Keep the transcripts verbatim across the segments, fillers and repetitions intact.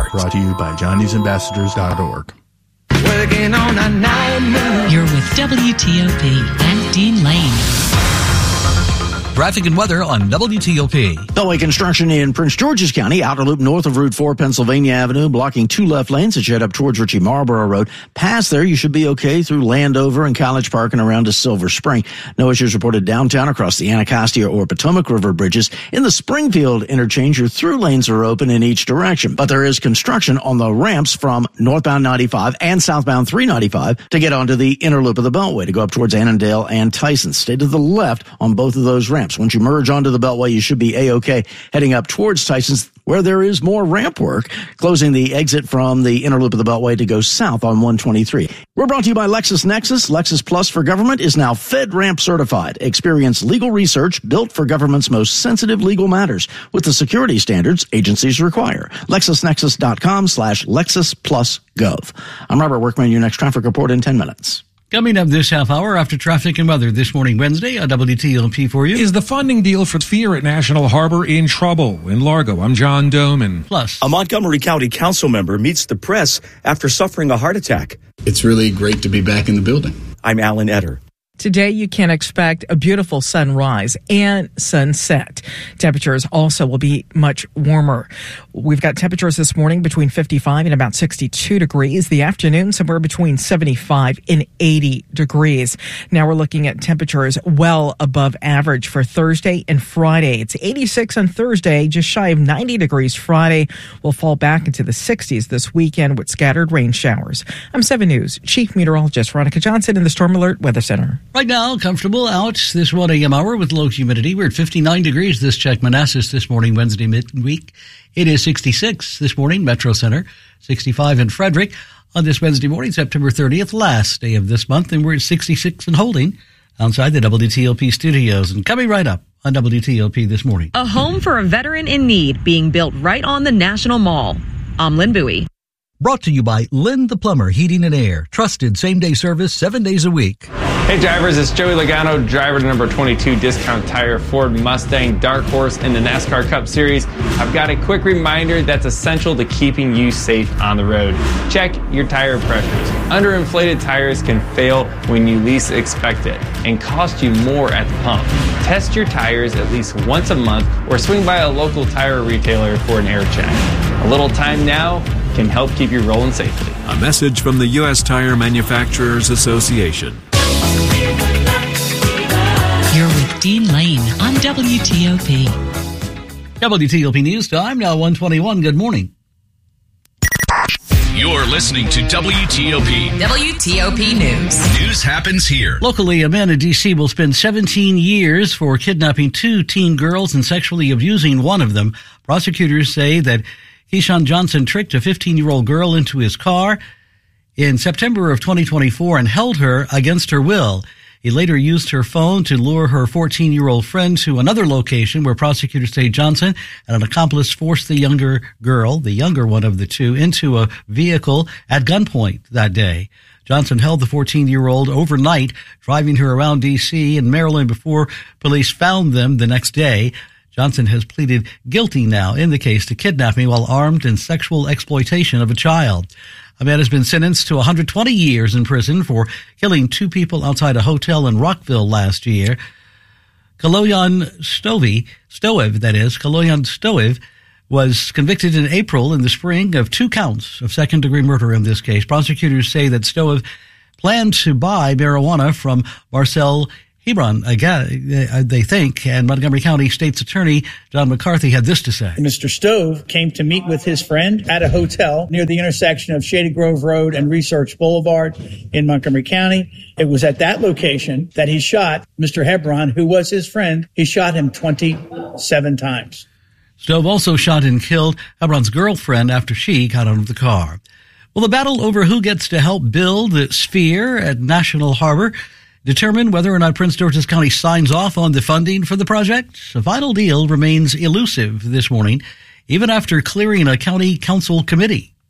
Brought to you by Johnny's Ambassadors dot org. Working on a night move. You're with W T O P and Dean Lane. Traffic and weather on W T O P. Beltway construction in Prince George's County, outer loop north of Route four, Pennsylvania Avenue, blocking two left lanes as you head up towards Ritchie Marlboro Road. Past there, you should be okay through Landover and College Park and around to Silver Spring. No issues reported downtown across the Anacostia or Potomac River bridges. In the Springfield interchange, your through lanes are open in each direction, but there is construction on the ramps from northbound ninety-five and southbound three ninety-five to get onto the inner loop of the Beltway to go up towards Annandale and Tyson. Stay to the left on both of those ramps. Once you merge onto the Beltway, you should be A-OK heading up towards Tyson's, where there is more ramp work, closing the exit from the inner loop of the Beltway to go south on one twenty-three. We're brought to you by LexisNexis. Lexus Plus for Government is now FedRAMP certified. Experience legal research built for government's most sensitive legal matters with the security standards agencies require. LexisNexis.com slash Lexus Plus Gov. I'm Robert Workman, your next traffic report in ten minutes. Coming up this half hour after traffic and weather this morning, Wednesday, on W T O P for you. Is the funding deal for Sphere at National Harbor in trouble? In Largo, I'm John Doman. Plus, a Montgomery County council member meets the press after suffering a heart attack. It's really great to be back in the building. I'm Alan Etter. Today, you can expect a beautiful sunrise and sunset. Temperatures also will be much warmer. We've got temperatures this morning between fifty-five and about sixty-two degrees. The afternoon, somewhere between seventy-five and eighty degrees. Now we're looking at temperatures well above average for Thursday and Friday. It's eighty-six on Thursday, just shy of ninety degrees Friday. We'll fall back into the sixties this weekend with scattered rain showers. I'm seven News Chief Meteorologist Veronica Johnson in the Storm Alert Weather Center. Right now, comfortable out this one a.m. hour with low humidity. We're at fifty-nine degrees this check Manassas this morning, Wednesday midweek. It is sixty-six this morning, Metro Center, sixty-five in Frederick on this Wednesday morning, September thirtieth, last day of this month, and we're at sixty-six and holding outside the W T O P studios. And coming right up on W T O P this morning. A home for a veteran in need being built right on the National Mall. I'm Lynn Bowie. Brought to you by Lynn the Plumber Heating and Air. Trusted same-day service seven days a week. Hey drivers, it's Joey Logano, driver to number twenty-two Discount Tire Ford Mustang Dark Horse in the NASCAR Cup Series. I've got a quick reminder that's essential to keeping you safe on the road. Check your tire pressures. Underinflated tires can fail when you least expect it and cost you more at the pump. Test your tires at least once a month or swing by a local tire retailer for an air check. A little time now can help keep you rolling safely. A message from the U S Tire Manufacturers Association. You're with Dean Lane on W T O P. W T O P News Time, now one twenty-one. Good morning. You're listening to W T O P. W T O P News. News happens here. Locally, a man in D C will spend seventeen years for kidnapping two teen girls and sexually abusing one of them. Prosecutors say that Keyshawn Johnson tricked a fifteen-year-old girl into his car in September of twenty twenty-four and held her against her will. He later used her phone to lure her fourteen-year-old friend to another location where prosecutors say Johnson and an accomplice forced the younger girl, the younger one of the two, into a vehicle at gunpoint that day. Johnson held the fourteen-year-old overnight, driving her around D C and Maryland before police found them the next day. Johnson has pleaded guilty now in the case to kidnapping while armed and sexual exploitation of a child. A man has been sentenced to one hundred twenty years in prison for killing two people outside a hotel in Rockville last year. Kaloyan Stoev, Stoev, that is, Kaloyan Stoev, was convicted in April in the spring of two counts of second-degree murder in this case. Prosecutors say that Stoev planned to buy marijuana from Marcel Hebron, they think, and Montgomery County State's Attorney John McCarthy had this to say. Mister Stoev came to meet with his friend at a hotel near the intersection of Shady Grove Road and Research Boulevard in Montgomery County. It was at that location that he shot Mister Hebron, who was his friend. He shot him twenty-seven times. Stoev also shot and killed Hebron's girlfriend after she got out of the car. Well, the battle over who gets to help build the Sphere at National Harbor determine whether or not Prince George's County signs off on the funding for the project. A final deal remains elusive this morning, even after clearing a county council committee.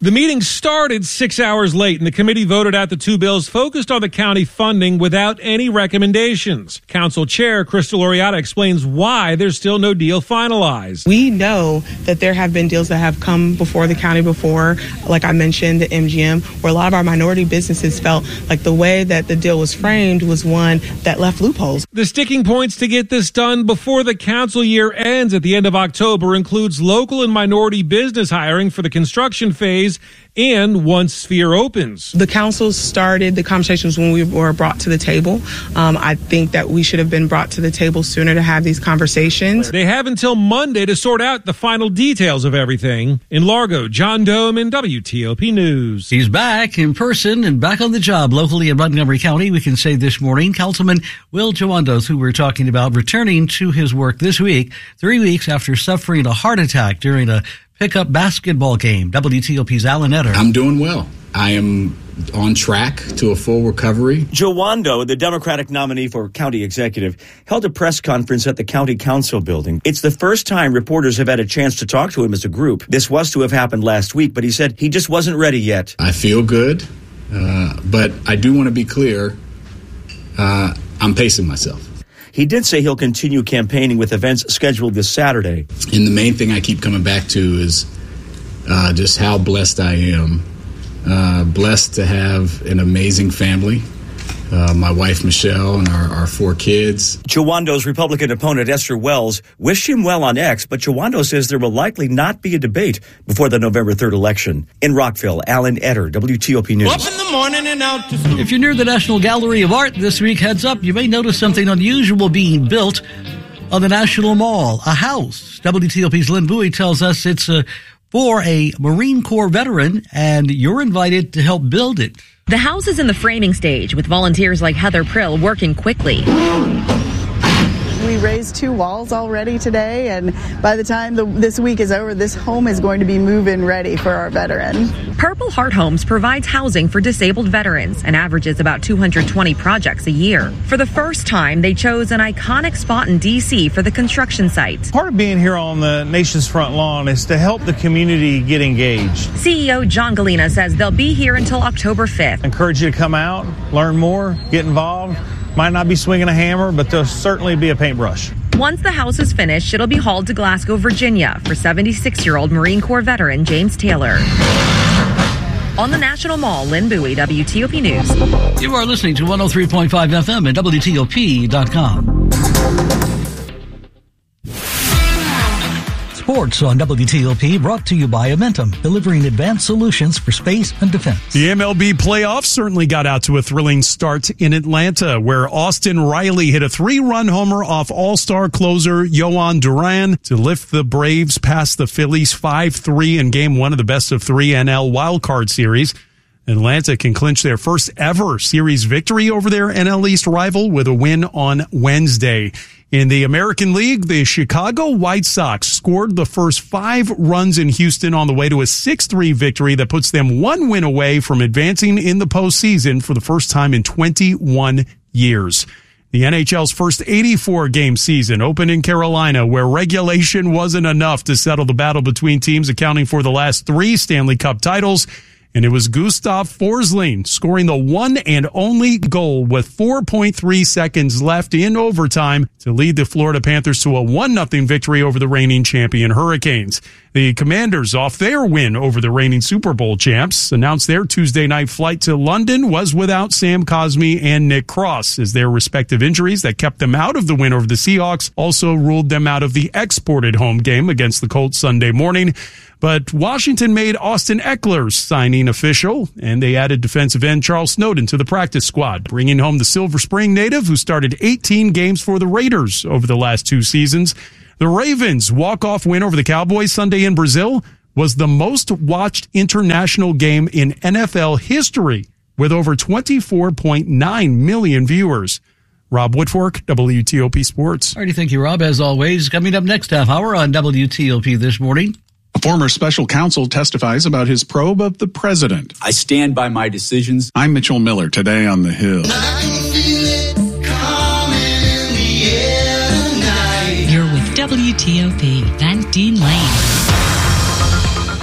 The meeting started six hours late, and the committee voted out the two bills focused on the county funding without any recommendations. Council Chair Crystal Oriata explains why there's still no deal finalized. We know that there have been deals that have come before the county before, like I mentioned, the M G M, where a lot of our minority businesses felt like the way that the deal was framed was one that left loopholes. The sticking points to get this done before the council year ends at the end of October includes local and minority business hiring for the construction phase and once Sphere opens. The council started the conversations when we were brought to the table. Um, I think that we should have been brought to the table sooner to have these conversations. They have until Monday to sort out the final details of everything. In Largo, John Dome, W T O P News. He's back in person and back on the job locally in Montgomery County. We can say this morning, Councilman Will Joandos, who we're talking about, returning to his work this week, three weeks after suffering a heart attack during a pickup basketball game. W T O P's Alan Etter. I'm doing well. I am on track to a full recovery. Joe Wando, the Democratic nominee for county executive, held a press conference at the county council building. It's the first time reporters have had a chance to talk to him as a group. This was to have happened last week, but he said he just wasn't ready yet. I feel good, uh, but I do want to be clear. Uh, I'm pacing myself. He did say he'll continue campaigning with events scheduled this Saturday. And the main thing I keep coming back to is uh, just how blessed I am. Uh, blessed to have an amazing family. Uh, my wife, Michelle, and our, our four kids. Jowando's Republican opponent, Esther Wells, wished him well on X, but Jowando says there will likely not be a debate before the November third election. In Rockville, Alan Etter, W T O P News. Up in the morning and out to school. If you're near the National Gallery of Art this week, heads up, you may notice something unusual being built on the National Mall, a house. W T O P's Lynn Bowie tells us it's a, for a Marine Corps veteran, and you're invited to help build it. The house is in the framing stage, with volunteers like Heather Prill working quickly. We raised two walls already today, and by the time the, this week is over, this home is going to be move-in ready for our veteran. Purple Heart Homes provides housing for disabled veterans and averages about two hundred twenty projects a year. For the first time, they chose an iconic spot in D C for the construction site. Part of being here on the nation's front lawn is to help the community get engaged. C E O John Galena says they'll be here until October fifth. I encourage you to come out, learn more, get involved. Might not be swinging a hammer, but there'll certainly be a paintbrush. Once the house is finished, it'll be hauled to Glasgow, Virginia for seventy-six-year-old Marine Corps veteran James Taylor. On the National Mall, Lynn Bowie, W T O P News. You are listening to one oh three point five F M at W T O P dot com. Sports on W T O P brought to you by Amentum, delivering advanced solutions for space and defense. The M L B playoffs certainly got out to a thrilling start in Atlanta, where Austin Riley hit a three-run homer off all-star closer Yohan Duran to lift the Braves past the Phillies five three in game one of the best of three N L wildcard series. Atlanta can clinch their first ever series victory over their N L East rival with a win on Wednesday. In the American League, the Chicago White Sox scored the first five runs in Houston on the way to a six three victory that puts them one win away from advancing in the postseason for the first time in twenty-one years. The N H L's first eighty-four game season opened in Carolina, where regulation wasn't enough to settle the battle between teams accounting for the last three Stanley Cup titles. And it was Gustav Forsling scoring the one and only goal with four point three seconds left in overtime to lead the Florida Panthers to a one nothing victory over the reigning champion Hurricanes. The Commanders, off their win over the reigning Super Bowl champs, announced their Tuesday night flight to London was without Sam Cosmi and Nick Cross, as their respective injuries that kept them out of the win over the Seahawks also ruled them out of the exported home game against the Colts Sunday morning. But Washington made Austin Eckler's signing official, and they added defensive end Charles Snowden to the practice squad, bringing home the Silver Spring native who started eighteen games for the Raiders over the last two seasons. The Ravens' walk-off win over the Cowboys Sunday in Brazil was the most watched international game in N F L history, with over twenty-four point nine million viewers. Rob Woodfork, W T O P Sports. All righty, thank you, Rob. As always, coming up next half hour on W T O P This Morning. A former special counsel testifies about his probe of the president. I stand by my decisions. I'm Mitchell Miller, today on The Hill. You're with W T O P, Van Dean Lane.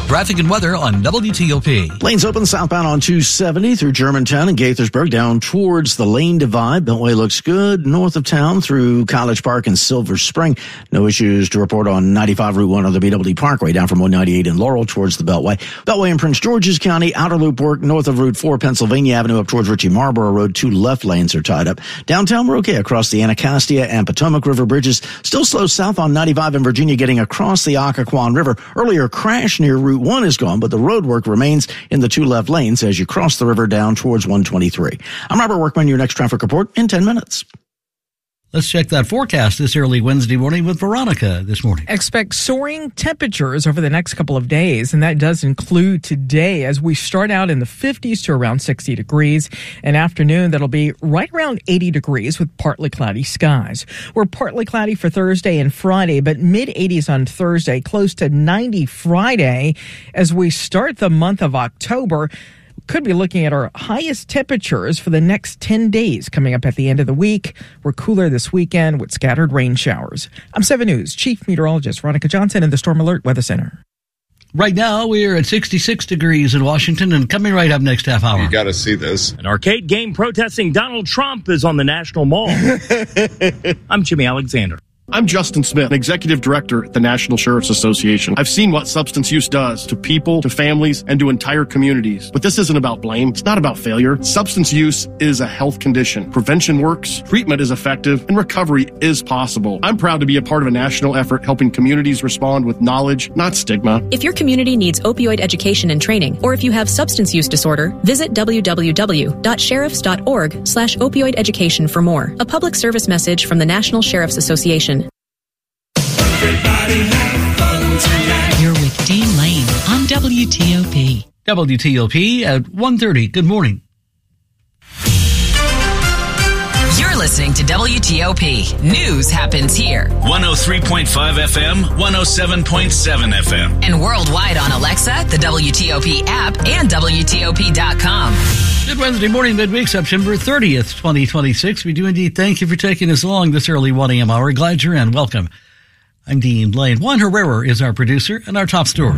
Traffic and weather on W T O P. Lanes open southbound on two seventy through Germantown and Gaithersburg down towards the Lane Divide. Beltway looks good north of town through College Park and Silver Spring. No issues to report on ninety-five Route one on the B W D Parkway down from one ninety-eight in Laurel towards the Beltway. Beltway in Prince George's County, outer loop work north of Route four, Pennsylvania Avenue up towards Ritchie Marlboro Road. Two left lanes are tied up. Downtown we're okay across the Anacostia and Potomac River bridges. Still slow south on ninety-five in Virginia getting across the Occoquan River. Earlier crash near Route one is gone, but the road work remains in the two left lanes as you cross the river down towards one twenty-three. I'm Robert Workman, your next traffic report in ten minutes. Let's check that forecast this early Wednesday morning with Veronica this morning. Expect soaring temperatures over the next couple of days, and that does include today as we start out in the fifties to around sixty degrees. An afternoon that'll be right around eighty degrees with partly cloudy skies. We're partly cloudy for Thursday and Friday, but mid-eighties on Thursday, close to ninety Friday as we start the month of October. Could be looking at our highest temperatures for the next ten days coming up at the end of the week. We're cooler this weekend with scattered rain showers. I'm seven News Chief Meteorologist Veronica Johnson in the Storm Alert Weather Center. Right now, we're at sixty-six degrees in Washington, and coming right up next half hour. You got to see this. An arcade game protesting Donald Trump is on the National Mall. I'm Jimmy Alexander. I'm Justin Smith, Executive Director at the National Sheriff's Association. I've seen what substance use does to people, to families, and to entire communities. But this isn't about blame. It's not about failure. Substance use is a health condition. Prevention works, treatment is effective, and recovery is possible. I'm proud to be a part of a national effort helping communities respond with knowledge, not stigma. If your community needs opioid education and training, or if you have substance use disorder, visit w w w dot sheriffs dot org slash opioid education for more. A public service message from the National Sheriff's Association. You're with Dean Lane on W T O P. W T O P at one thirty. Good morning. You're listening to W T O P. News happens here. one oh three point five F M, one oh seven point seven F M. And worldwide on Alexa, the W T O P app, and W T O P dot com. Good Wednesday morning, midweek, September thirtieth, twenty twenty-six. We do indeed thank you for taking us along this early one a.m. hour. Glad you're in. Welcome. I'm Dean Lane. Juan Herrera is our producer, and our top story.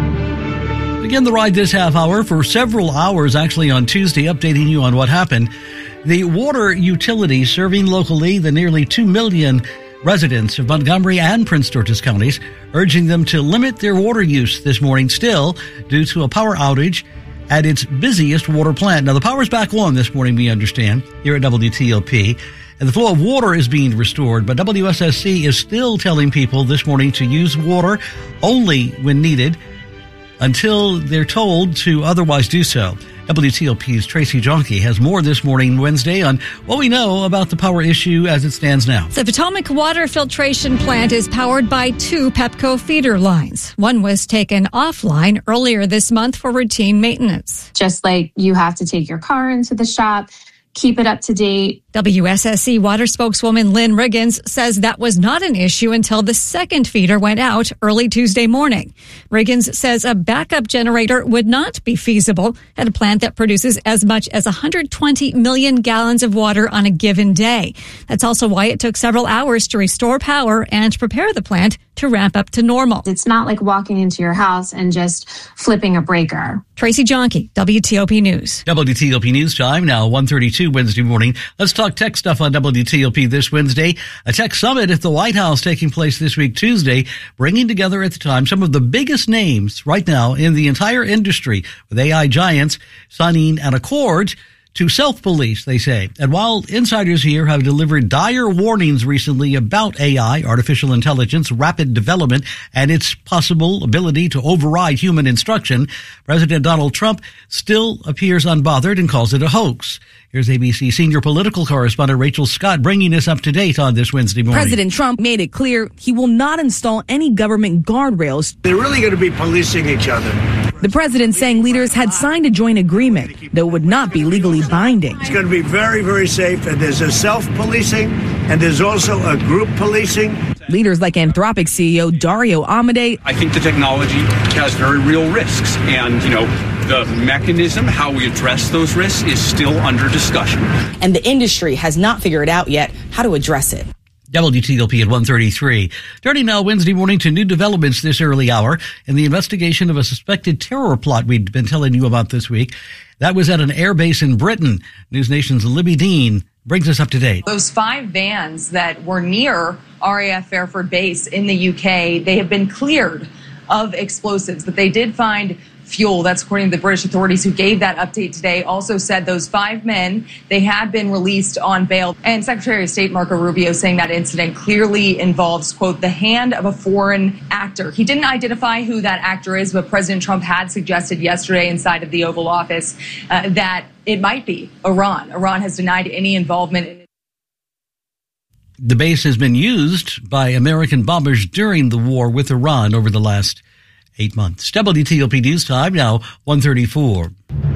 Begin the ride this half hour for several hours, actually on Tuesday, updating you on what happened. The water utility serving locally the nearly two million residents of Montgomery and Prince George's counties, urging them to limit their water use this morning still due to a power outage at its busiest water plant. Now, the power's back on this morning, we understand, here at W T O P. And the flow of water is being restored, but W S S C is still telling people this morning to use water only when needed until they're told to otherwise do so. W T O P's Tracy Jonke has more this morning, Wednesday, on what we know about the power issue as it stands now. The Potomac Water Filtration Plant is powered by two Pepco feeder lines. One was taken offline earlier this month for routine maintenance. Just like you have to take your car into the shop, keep it up to date. W S S C water spokeswoman Lynn Riggins says that was not an issue until the second feeder went out early Tuesday morning. Riggins says a backup generator would not be feasible at a plant that produces as much as one hundred twenty million gallons of water on a given day. That's also why it took several hours to restore power and prepare the plant to ramp up to normal. It's not like walking into your house and just flipping a breaker. Tracy Jonke, W T O P News. W T O P News time now, one thirty-two Wednesday morning. Let's talk tech stuff on W T O P this Wednesday. A tech summit at the White House taking place this week, Tuesday, bringing together at the time some of the biggest names right now in the entire industry, with A I giants signing an accord to self-police, they say. And while insiders here have delivered dire warnings recently about A I, artificial intelligence, rapid development, and its possible ability to override human instruction, President Donald Trump still appears unbothered and calls it a hoax. Here's A B C senior political correspondent Rachel Scott bringing us up to date on this Wednesday morning. President Trump made it clear he will not install any government guardrails. They're really going to be policing each other. The president saying leaders had signed a joint agreement that would not be legally binding. It's going to be very, very safe, and there's a self-policing, and there's also a group policing. Leaders like Anthropic C E O Dario Amodei. I think the technology has very real risks, and, you know, the mechanism, how we address those risks, is still under discussion. And the industry has not figured out yet how to address it. W T O P at one thirty-three. Turning now Wednesday morning to new developments this early hour in the investigation of a suspected terror plot we'd been telling you about this week. That was at an air base in Britain. News Nation's Libby Dean brings us up to date. Those five vans that were near R A F Fairford Base in the U K, they have been cleared of explosives, but they did find fuel. That's according to the British authorities who gave that update today. Also said those five men, they had been released on bail. And Secretary of State Marco Rubio saying that incident clearly involves, quote, the hand of a foreign actor. He didn't identify who that actor is, but President Trump had suggested yesterday inside of the Oval Office uh, that it might be Iran. Iran has denied any involvement in it. The base has been used by American bombers during the war with Iran over the last eight months. W T O P News Time, now one thirty-four.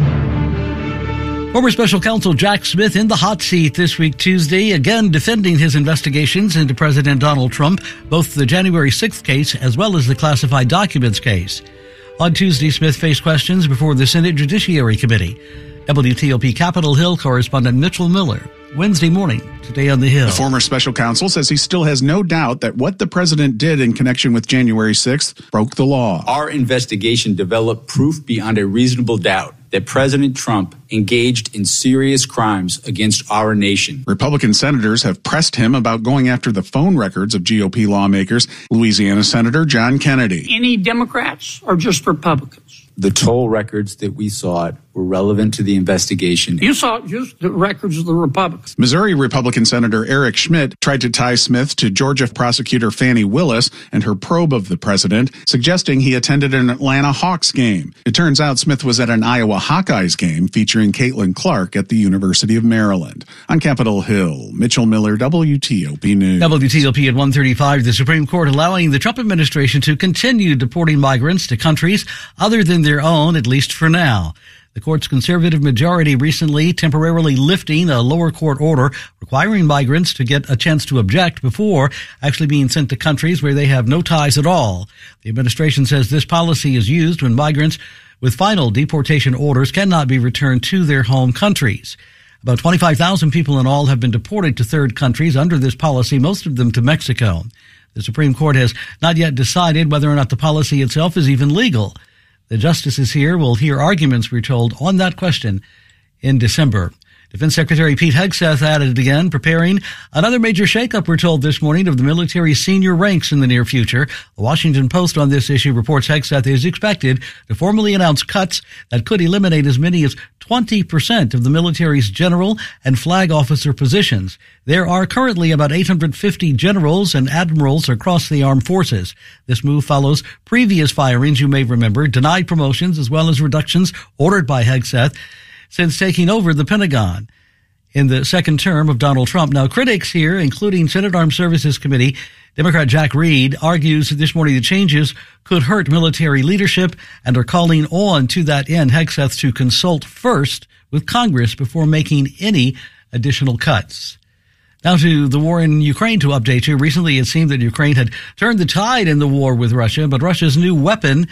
Former Special Counsel Jack Smith in the hot seat this week, Tuesday, again defending his investigations into President Donald Trump, both the January sixth case as well as the classified documents case. On Tuesday, Smith faced questions before the Senate Judiciary Committee. W T O P Capitol Hill correspondent Mitchell Miller. Wednesday morning, today on the Hill. The former special counsel says he still has no doubt that what the president did in connection with January sixth broke the law. Our investigation developed proof beyond a reasonable doubt that President Trump engaged in serious crimes against our nation. Republican senators have pressed him about going after the phone records of G O P lawmakers. Louisiana Senator John Kennedy. Any Democrats or just Republicans? The toll records that we sought were relevant to the investigation. You saw just the records of the Republicans. Missouri Republican Senator Eric Schmidt tried to tie Smith to Georgia prosecutor Fani Willis and her probe of the president, suggesting he attended an Atlanta Hawks game. It turns out Smith was at an Iowa Hawkeyes game featuring Caitlin Clark at the University of Maryland. On Capitol Hill, Mitchell Miller, W T O P News. W T O P at one thirty-five, the Supreme Court allowing the Trump administration to continue deporting migrants to countries other than their own, at least for now. The court's conservative majority recently temporarily lifting a lower court order requiring migrants to get a chance to object before actually being sent to countries where they have no ties at all. The administration says this policy is used when migrants with final deportation orders cannot be returned to their home countries. About twenty-five thousand people in all have been deported to third countries under this policy, most of them to Mexico. The Supreme Court has not yet decided whether or not the policy itself is even legal. The justices here will hear arguments, we're told, on that question in December. Defense Secretary Pete Hegseth added again, preparing another major shakeup, we're told this morning, of the military's senior ranks in the near future. The Washington Post on this issue reports Hegseth is expected to formally announce cuts that could eliminate as many as twenty percent of the military's general and flag officer positions. There are currently about eight hundred fifty generals and admirals across the armed forces. This move follows previous firings, you may remember, denied promotions as well as reductions ordered by Hegseth since taking over the Pentagon in the second term of Donald Trump. Now, critics here, including Senate Armed Services Committee Democrat Jack Reed, argues this morning the changes could hurt military leadership and are calling on, to that end, Hegseth to consult first with Congress before making any additional cuts. Now to the war in Ukraine to update you. Recently, it seemed that Ukraine had turned the tide in the war with Russia, but Russia's new weapon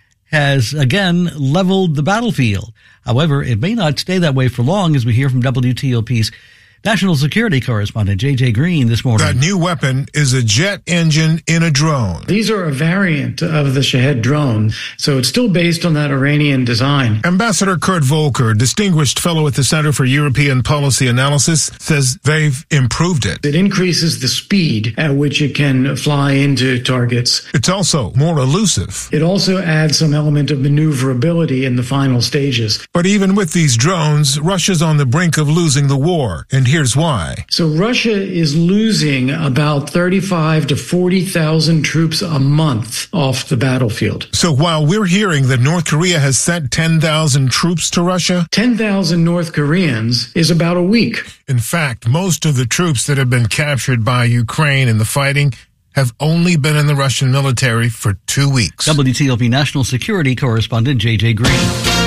has again leveled the battlefield. However, it may not stay that way for long, as we hear from W T O P's national security correspondent J J Green this morning. That new weapon is a jet engine in a drone. These are a variant of the Shahed drone, so it's still based on that Iranian design. Ambassador Kurt Volker, distinguished fellow at the Center for European Policy Analysis, says they've improved it. It increases the speed at which it can fly into targets. It's also more elusive. It also adds some element of maneuverability in the final stages. But even with these drones, Russia's on the brink of losing the war, and here's why. So Russia is losing about thirty-five to forty thousand troops a month off the battlefield. So while we're hearing that North Korea has sent ten thousand troops to Russia, ten thousand North Koreans is about a week. In fact, most of the troops that have been captured by Ukraine in the fighting have only been in the Russian military for two weeks. W T O P national security correspondent J J Green.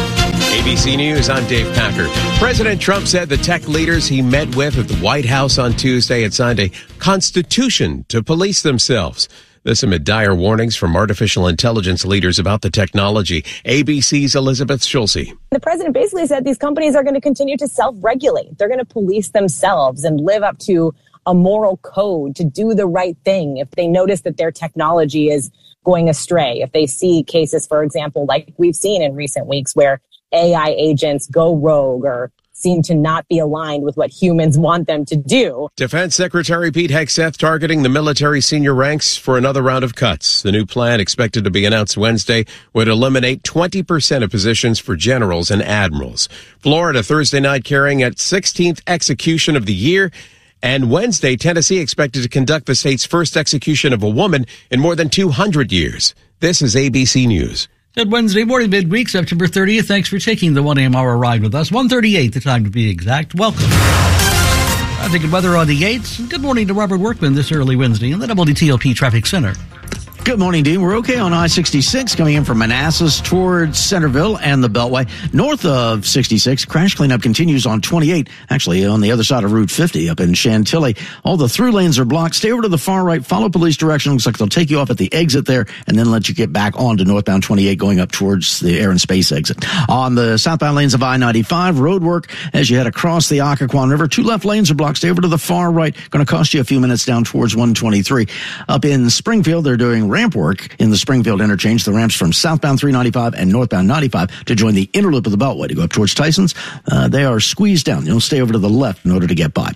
A B C News, I'm Dave Packer. President Trump said the tech leaders he met with at the White House on Tuesday had signed a constitution to police themselves. This amid dire warnings from artificial intelligence leaders about the technology. A B C's Elizabeth Schulze. The president basically said these companies are going to continue to self-regulate. They're going to police themselves and live up to a moral code to do the right thing if they notice that their technology is going astray. If they see cases, for example, like we've seen in recent weeks where A I agents go rogue or seem to not be aligned with what humans want them to do. Defense Secretary Pete Hegseth targeting the military senior ranks for another round of cuts. The new plan, expected to be announced Wednesday, would eliminate twenty percent of positions for generals and admirals. Florida Thursday night carrying its sixteenth execution of the year. And Wednesday, Tennessee expected to conduct the state's first execution of a woman in more than two hundred years. This is A B C News. Good Wednesday morning, midweek, September thirtieth. Thanks for taking the one a.m. hour ride with us. one thirty-eight, the time to be exact. Welcome. Traffic and weather on the eights. Good morning to Robert Workman this early Wednesday in the W T O P Traffic Center. Good morning, Dean. We're okay on I sixty-six coming in from Manassas towards Centerville and the Beltway. North of sixty-six, crash cleanup continues on twenty-eight, actually on the other side of Route fifty up in Chantilly. All the through lanes are blocked. Stay over to the far right, follow police direction. Looks like they'll take you off at the exit there and then let you get back on to northbound twenty-eight going up towards the Air and Space exit. On the southbound lanes of I ninety-five, road work as you head across the Occoquan River. Two left lanes are blocked. Stay over to the far right. Going to cost you a few minutes down towards one twenty-three. Up in Springfield, they're doing ramp work in the Springfield interchange. The ramps from southbound three ninety-five and northbound ninety-five to join the inner loop of the Beltway to go up towards Tyson's. Uh, they are squeezed down. You'll stay over to the left in order to get by.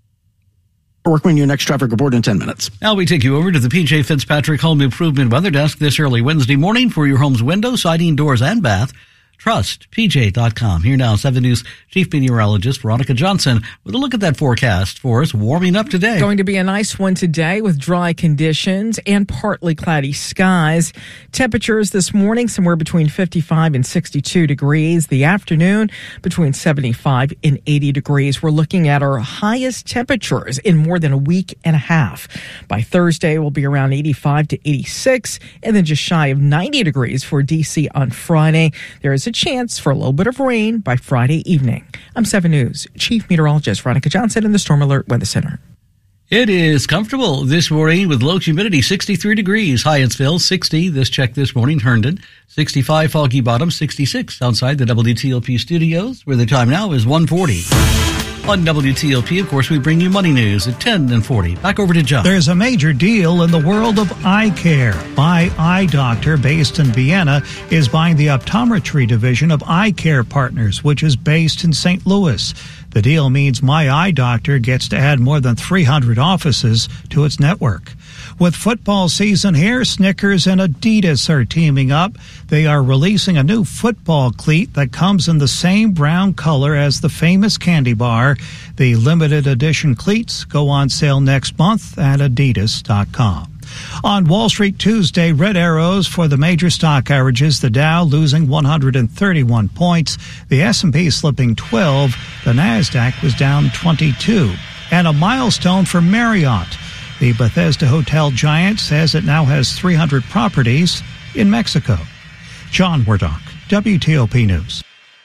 Workman, your next traffic report in ten minutes. Now we take you over to the P J Fitzpatrick Home Improvement Weather Desk this early Wednesday morning for your home's windows, siding, doors, and bath. Trust P J dot com. Here now, seven News Chief Meteorologist Veronica Johnson with a look at that forecast for us. Warming up today. Going to be a nice one today with dry conditions and partly cloudy skies. Temperatures this morning somewhere between fifty-five and sixty-two degrees. The afternoon between seventy-five and eighty degrees. We're looking at our highest temperatures in more than a week and a half. By Thursday, we'll be around eighty-five to eighty-six and then just shy of ninety degrees for D C on Friday. There is a chance for a little bit of rain by Friday evening. I'm seven News Chief Meteorologist Veronica Johnson in the Storm Alert Weather Center. It is comfortable this morning with low humidity, sixty-three degrees. Hyattsville, sixty. This check this morning, Herndon, sixty-five. Foggy Bottom, sixty-six. Outside the W T O P studios, where the time now is one forty. On W T O P, of course, we bring you money news at ten and forty. Back over to John. There's a major deal in the world of eye care. My Eye Doctor, based in Vienna, is buying the optometry division of Eye Care Partners, which is based in Saint Louis. The deal means My Eye Doctor gets to add more than three hundred offices to its network. With football season here, Snickers and Adidas are teaming up. They are releasing a new football cleat that comes in the same brown color as the famous candy bar. The limited edition cleats go on sale next month at adidas dot com. On Wall Street Tuesday, red arrows for the major stock averages. The Dow losing one hundred thirty-one points. The S and P slipping twelve. The Nasdaq was down twenty-two. And a milestone for Marriott. The Bethesda hotel giant says it now has three hundred properties in Mexico. John Wardock, W T O P News.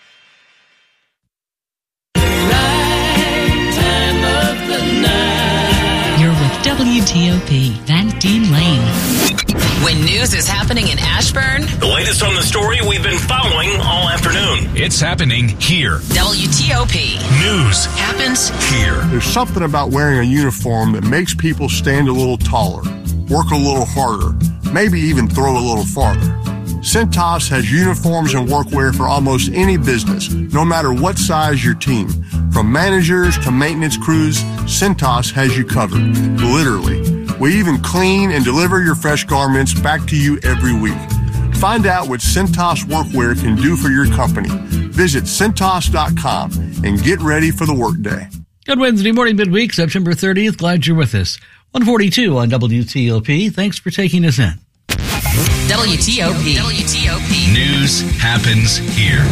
You're with W T O P, Van Dean Lane. When news is happening in Ashburn, The latest on the story we've been following all afternoon. It's happening here. W T O P News happens here. There's something about wearing a uniform that makes people stand a little taller, work a little harder, maybe even throw a little farther. Cintas has uniforms and workwear for almost any business, no matter what size your team. From managers to maintenance crews, Cintas has you covered, literally. We even clean and deliver your fresh garments back to you every week. Find out what Cintas Workwear can do for your company. Visit Cintas dot com and get ready for the workday. Good Wednesday morning, midweek, September thirtieth. Glad you're with us. one forty-two on W T O P. Thanks for taking us in. W T O P. W T O P. News happens here.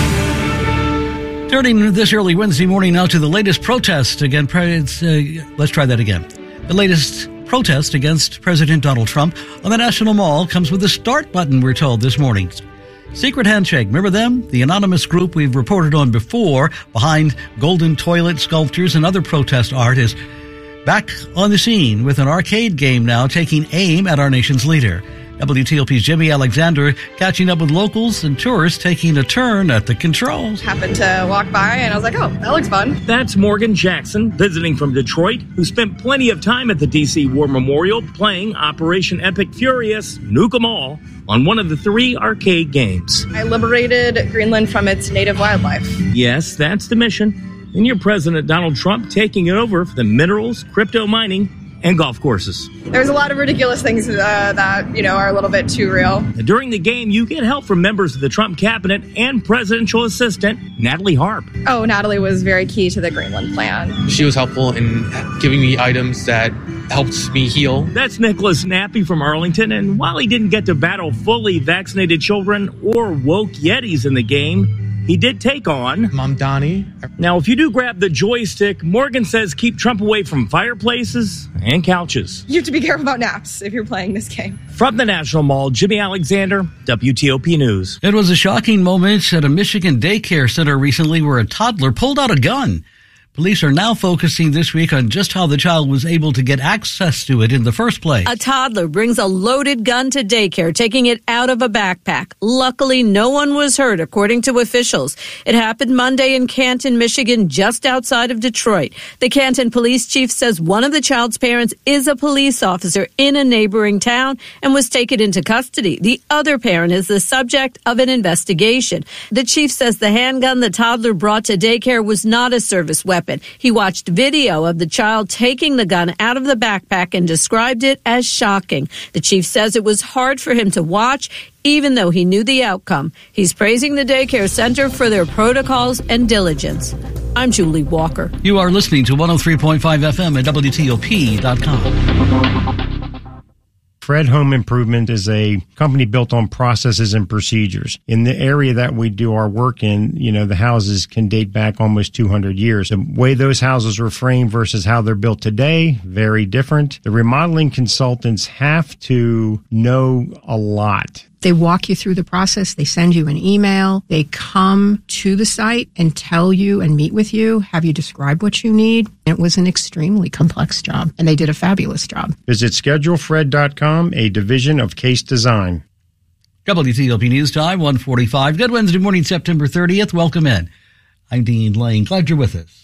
Turning this early Wednesday morning now to the latest protest against, uh, let's try that again. The latest protest against President Donald Trump on the National Mall comes with a start button, we're told this morning. Secret Handshake, remember them? The anonymous group we've reported on before, behind golden toilet sculptures and other protest art, is back on the scene with an arcade game now taking aim at our nation's leader. W T O P's Jimmy Alexander catching up with locals and tourists taking a turn at the controls. Happened to walk by and I was like, oh, that looks fun. That's Morgan Jackson, visiting from Detroit, who spent plenty of time at the D C War Memorial playing Operation Epic Furious, Nuke 'em All, on one of the three arcade games. I liberated Greenland from its native wildlife. Yes, that's the mission. And you're President Donald Trump taking it over for the minerals, crypto mining, and golf courses. There's a lot of ridiculous things uh, that, you know, are a little bit too real. During the game, you get help from members of the Trump cabinet and presidential assistant, Natalie Harp. Oh, Natalie was very key to the Greenland plan. She was helpful in giving me items that helped me heal. That's Nicholas Nappy from Arlington, and while he didn't get to battle fully vaccinated children or woke Yetis in the game, he did take on Mom Donnie. Now, if you do grab the joystick, Morgan says keep Trump away from fireplaces and couches. You have to be careful about naps if you're playing this game. From the National Mall, Jimmy Alexander, W T O P News. It was a shocking moment at a Michigan daycare center recently where a toddler pulled out a gun. Police are now focusing this week on just how the child was able to get access to it in the first place. A toddler brings a loaded gun to daycare, taking it out of a backpack. Luckily, no one was hurt, according to officials. It happened Monday in Canton, Michigan, just outside of Detroit. The Canton police chief says one of the child's parents is a police officer in a neighboring town and was taken into custody. The other parent is the subject of an investigation. The chief says the handgun the toddler brought to daycare was not a service weapon. He watched video of the child taking the gun out of the backpack and described it as shocking. The chief says it was hard for him to watch, even though he knew the outcome. He's praising the daycare center for their protocols and diligence. I'm Julie Walker. You are listening to one oh three point five F M at W T O P dot com. Fred Home Improvement is a company built on processes and procedures. In the area that we do our work in, you know, the houses can date back almost two hundred years. The way those houses were framed versus how they're built today, very different. The remodeling consultants have to know a lot. They walk you through the process. They send you an email. They come to the site and tell you and meet with you, have you describe what you need. It was an extremely complex job, and they did a fabulous job. Visit schedule fred dot com, a division of Case Design. W T O P News Time, one forty-five. Good Wednesday morning, September thirtieth. Welcome in. I'm Dean Lane. Glad you're with us.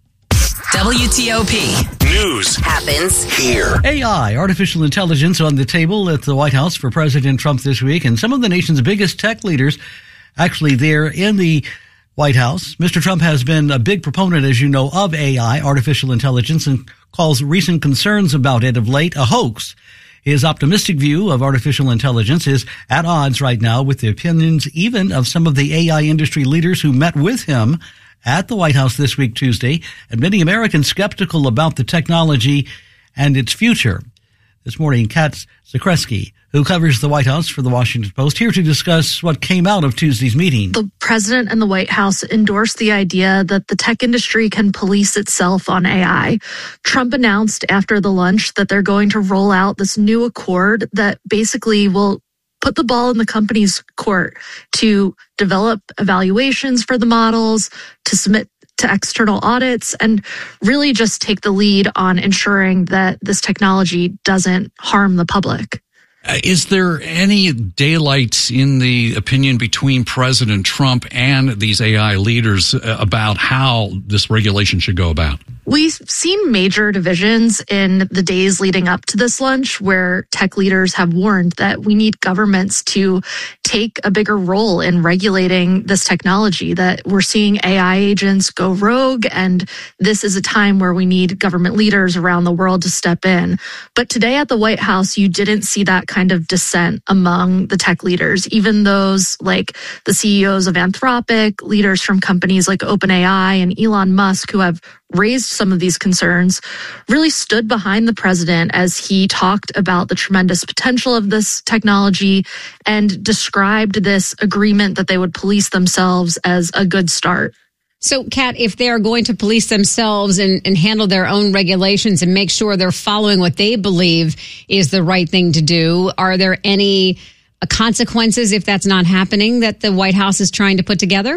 W T O P News happens here. A I, artificial intelligence, on the table at the White House for President Trump this week, and some of the nation's biggest tech leaders actually there in the White House. Mister Trump has been a big proponent, as you know, of A I, artificial intelligence, and calls recent concerns about it of late a hoax. His optimistic view of artificial intelligence is at odds right now with the opinions even of some of the A I industry leaders who met with him at the White House this week, Tuesday, and many Americans skeptical about the technology and its future. This morning, Kat Zakrzewski, who covers the White House for the Washington Post, here to discuss what came out of Tuesday's meeting. The president and the White House endorsed the idea that the tech industry can police itself on A I. Trump announced after the lunch that they're going to roll out this new accord that basically will put the ball in the company's court to develop evaluations for the models, to submit to external audits, and really just take the lead on ensuring that this technology doesn't harm the public. Uh, is there any daylight in the opinion between President Trump and these A I leaders uh, about how this regulation should go about? We've seen major divisions in the days leading up to this lunch where tech leaders have warned that we need governments to take a bigger role in regulating this technology, that we're seeing A I agents go rogue, and this is a time where we need government leaders around the world to step in. But today at the White House, you didn't see that kind of dissent among the tech leaders, even those like the C E Os of Anthropic, leaders from companies like OpenAI and Elon Musk, who have raised some of these concerns, really stood behind the president as he talked about the tremendous potential of this technology and described this agreement that they would police themselves as a good start. So, Kat, if they are going to police themselves and, and handle their own regulations and make sure they're following what they believe is the right thing to do, are there any consequences if that's not happening that the White House is trying to put together?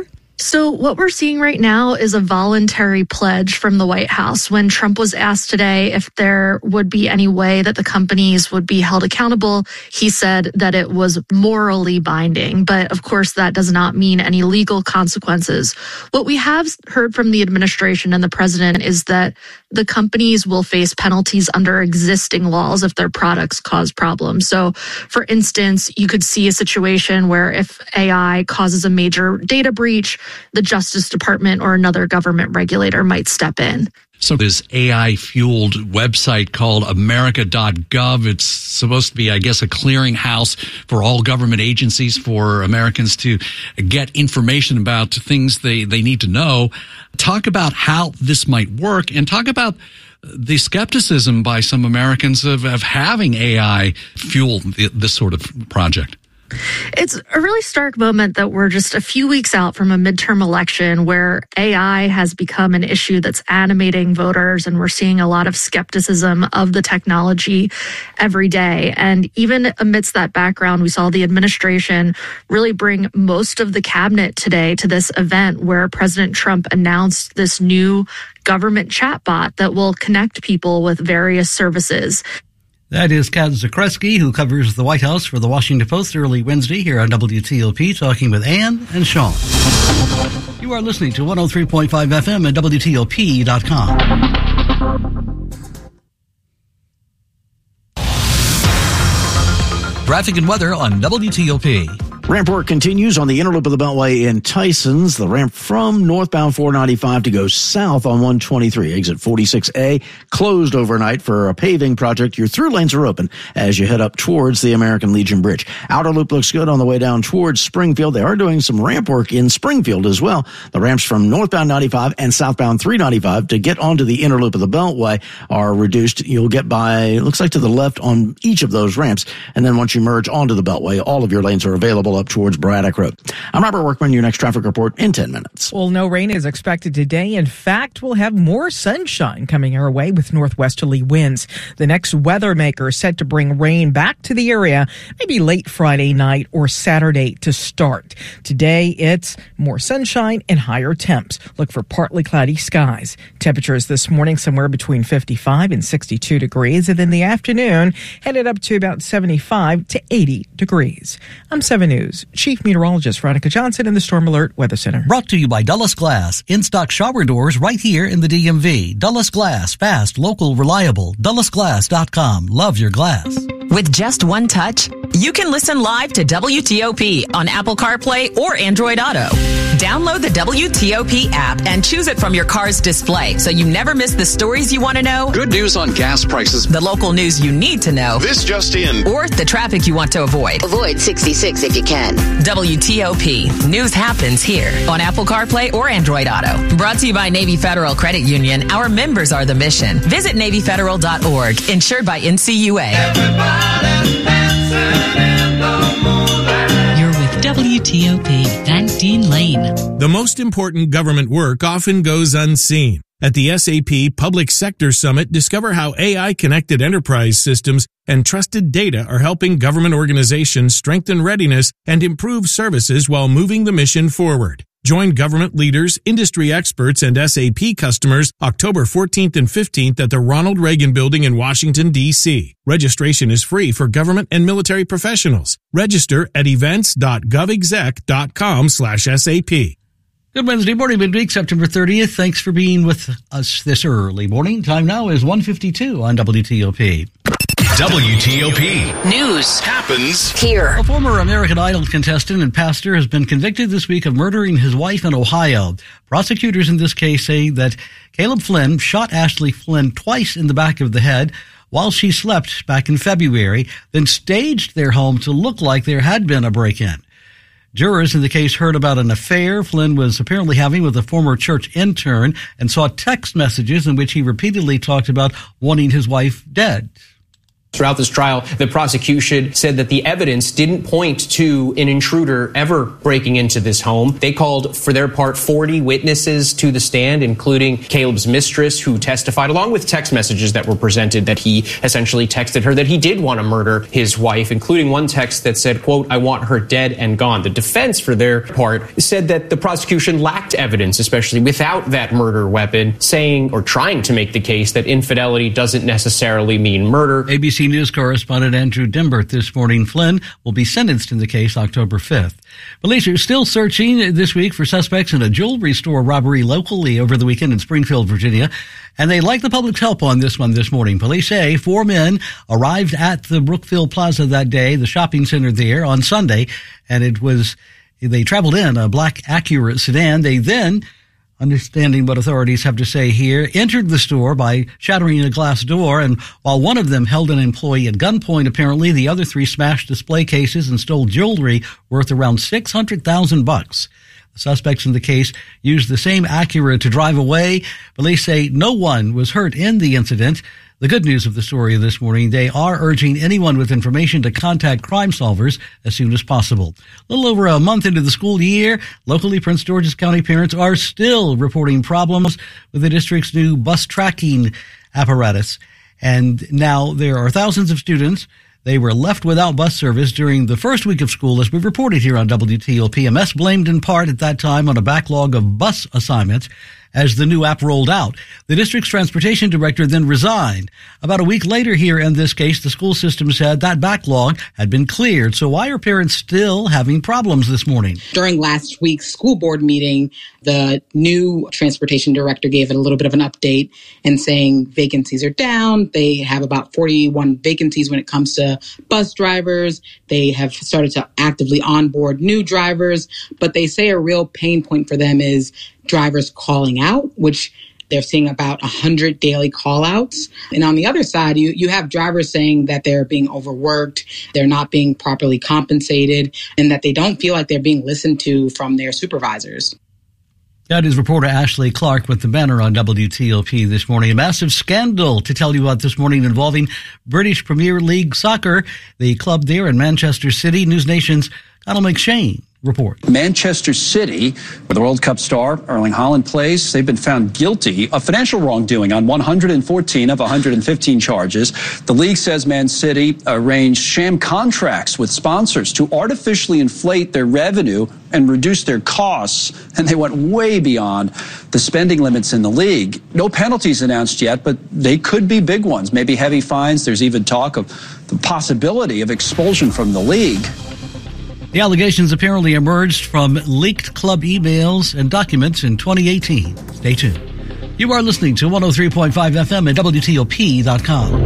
So what we're seeing right now is a voluntary pledge from the White House. When Trump was asked today if there would be any way that the companies would be held accountable, he said that it was morally binding. But of course, that does not mean any legal consequences. What we have heard from the administration and the president is that the companies will face penalties under existing laws if their products cause problems. So, for instance, you could see a situation where if A I causes a major data breach, the Justice Department or another government regulator might step in. So this A I-fueled website called America dot gov, it's supposed to be, I guess, a clearinghouse for all government agencies for Americans to get information about things they, they need to know. Talk about how this might work and talk about the skepticism by some Americans of, of having A I fuel this sort of project. It's a really stark moment that we're just a few weeks out from a midterm election where A I has become an issue that's animating voters, and we're seeing a lot of skepticism of the technology every day. And even amidst that background, we saw the administration really bring most of the cabinet today to this event where President Trump announced this new government chatbot that will connect people with various services. That is Kat Zakreski, who covers the White House for the Washington Post early Wednesday here on W T O P, talking with Ann and Sean. You are listening to one oh three point five F M at W T O P dot com. Traffic and weather on W T O P. Ramp work continues on the inner loop of the Beltway in Tysons. The ramp from northbound four ninety-five to go south on one twenty-three. Exit forty-six A closed overnight for a paving project. Your through lanes are open as you head up towards the American Legion Bridge. Outer loop looks good on the way down towards Springfield. They are doing some ramp work in Springfield as well. The ramps from northbound ninety-five and southbound three ninety-five to get onto the inner loop of the Beltway are reduced. You'll get by, looks like to the left on each of those ramps. And then once you merge onto the Beltway, all of your lanes are available up towards Braddock Road. I'm Robert Workman, your next traffic report in ten minutes. Well, no rain is expected today. In fact, we'll have more sunshine coming our way with northwesterly winds. The next weather maker is set to bring rain back to the area, maybe late Friday night or Saturday to start. Today, it's more sunshine and higher temps. Look for partly cloudy skies. Temperatures this morning somewhere between fifty-five and sixty-two degrees, and in the afternoon, headed up to about seventy-five to eighty degrees. I'm seven News Chief Meteorologist Veronica Johnson in the Storm Alert Weather Center. Brought to you by Dulles Glass. In-stock shower doors right here in the D M V. Dulles Glass. Fast, local, reliable. Dulles Glass dot com. Love your glass. With just one touch, you can listen live to W T O P on Apple CarPlay or Android Auto. Download the W T O P app and choose it from your car's display so you never miss the stories you want to know. Good news on gas prices. The local news you need to know. This just in. Or the traffic you want to avoid. Avoid sixty-six if you can. W T O P. News happens here on Apple CarPlay or Android Auto. Brought to you by Navy Federal Credit Union. Our members are the mission. Visit Navy Federal dot org. Insured by N C U A. You're with W T O P. Thanks, Dean Lane. The most important government work often goes unseen. At the S A P Public Sector Summit, discover how A I-connected enterprise systems and trusted data are helping government organizations strengthen readiness and improve services while moving the mission forward. Join government leaders, industry experts, and S A P customers October fourteenth and fifteenth at the Ronald Reagan Building in Washington, D C Registration is free for government and military professionals. Register at events dot gov exec dot com slash S A P. Good Wednesday morning, midweek, September thirtieth. Thanks for being with us this early morning. Time now is one fifty-two on W T O P. W T O P. News happens here. A former American Idol contestant and pastor has been convicted this week of murdering his wife in Ohio. Prosecutors in this case say that Caleb Flynn shot Ashley Flynn twice in the back of the head while she slept back in February, then staged their home to look like there had been a break-in. Jurors in the case heard about an affair Flynn was apparently having with a former church intern and saw text messages in which he repeatedly talked about wanting his wife dead. Throughout this trial, the prosecution said that the evidence didn't point to an intruder ever breaking into this home. They called, for their part, forty witnesses to the stand, including Caleb's mistress, who testified, along with text messages that were presented that he essentially texted her that he did want to murder his wife, including one text that said, quote, "I want her dead and gone." The defense, for their part, said that the prosecution lacked evidence, especially without that murder weapon, saying or trying to make the case that infidelity doesn't necessarily mean murder. A B C News correspondent Andrew Dimbert this morning. Flynn will be sentenced in the case October fifth. Police are still searching this week for suspects in a jewelry store robbery locally over the weekend in Springfield, Virginia. And they like the public's help on this one this morning. Police say four men arrived at the Brookfield Plaza that day, the shopping center there, on Sunday. And it was, they traveled in a black Acura sedan. They then, understanding what authorities have to say here, entered the store by shattering a glass door, and while one of them held an employee at gunpoint, apparently, the other three smashed display cases and stole jewelry worth around six hundred thousand bucks. The suspects in the case used the same Acura to drive away. Police say no one was hurt in the incident. The good news of the story this morning, they are urging anyone with information to contact Crime Solvers as soon as possible. A little over a month into the school year, locally Prince George's County parents are still reporting problems with the district's new bus tracking apparatus. And now there are thousands of students. They were left without bus service during the first week of school, as we reported here on W T O P. M S blamed in part at that time on a backlog of bus assignments as the new app rolled out. The district's transportation director then resigned. About a week later here in this case, the school system said that backlog had been cleared. So why are parents still having problems this morning? During last week's school board meeting, the new transportation director gave it a little bit of an update and saying vacancies are down. They have about forty-one vacancies when it comes to bus drivers. They have started to actively onboard new drivers, but they say a real pain point for them is drivers calling out, which they're seeing about one hundred daily call outs. And on the other side, you, you have drivers saying that they're being overworked, they're not being properly compensated, and that they don't feel like they're being listened to from their supervisors. That is reporter Ashley Clark with the banner on W T O P this morning. A massive scandal to tell you about this morning involving British Premier League soccer, the club there in Manchester City. News Nation's Connell McShane report. Manchester City, where the World Cup star Erling Haaland plays, they've been found guilty of financial wrongdoing on one hundred fourteen of one hundred fifteen charges. The league says Man City arranged sham contracts with sponsors to artificially inflate their revenue and reduce their costs, and they went way beyond the spending limits in the league. No penalties announced yet, but they could be big ones, maybe heavy fines. There's even talk of the possibility of expulsion from the league. The allegations apparently emerged from leaked club emails and documents in twenty eighteen. Stay tuned. You are listening to one oh three point five F M at W T O P dot com.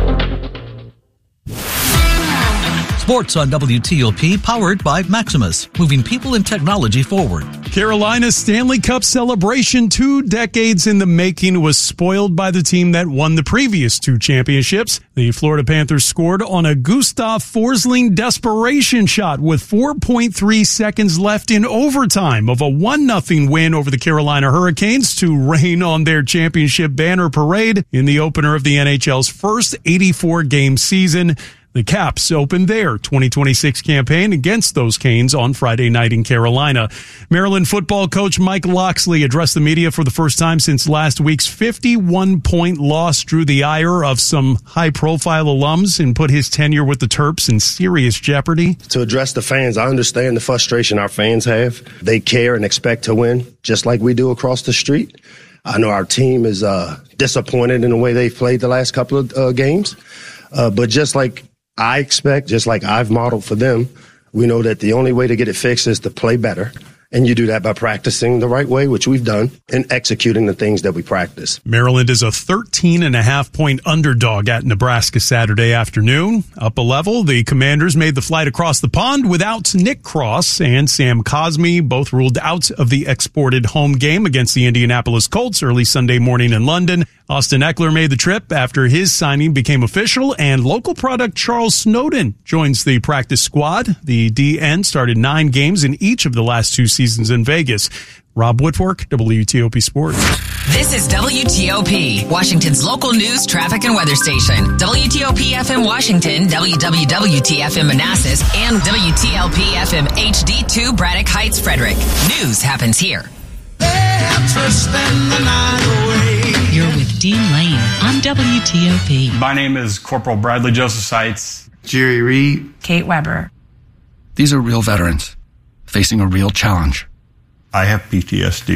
Sports on W T O P, powered by Maximus, moving people and technology forward. Carolina's Stanley Cup celebration, two decades in the making, was spoiled by the team that won the previous two championships. The Florida Panthers scored on a Gustav Forsling desperation shot with four point three seconds left in overtime of a one nothing win over the Carolina Hurricanes to rain on their championship banner parade in the opener of the N H L's first eighty-four game season. The Caps opened their twenty twenty-six campaign against those Canes on Friday night in Carolina. Maryland football coach Mike Locksley addressed the media for the first time since last week's fifty-one point loss drew the ire of some high-profile alums and put his tenure with the Terps in serious jeopardy. To address the fans, I understand the frustration our fans have. They care and expect to win, just like we do across the street. I know our team is uh, disappointed in the way they've played the last couple of uh, games, uh, but just like I expect, just like I've modeled for them, we know that the only way to get it fixed is to play better. And you do that by practicing the right way, which we've done, and executing the things that we practice. Maryland is a thirteen and a half point underdog at Nebraska Saturday afternoon. Up a level, the Commanders made the flight across the pond without Nick Cross and Sam Cosmi, both ruled out of the exported home game against the Indianapolis Colts early Sunday morning in London. Austin Eckler made the trip after his signing became official, and local product Charles Snowden joins the practice squad. The D N started nine games in each of the last two seasons in Vegas. Rob Woodfork, W T O P Sports. This is W T O P, Washington's local news, traffic, and weather station. W T O P F M Washington, W W W T F M Manassas, and W T L P F M H D two Braddock Heights, Frederick. News happens here. You're with Dean Lane on W T O P. My name is Corporal Bradley Joseph Seitz. Jerry Reed. Kate Weber. These are real veterans facing a real challenge. I have P T S D.